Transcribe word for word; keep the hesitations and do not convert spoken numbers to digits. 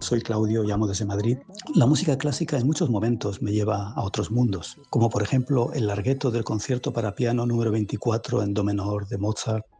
soy Claudio, llamo desde Madrid. La música clásica en muchos momentos me lleva a otros mundos, como por ejemplo el larghetto del concierto para piano número veinticuatro en do menor de Mozart,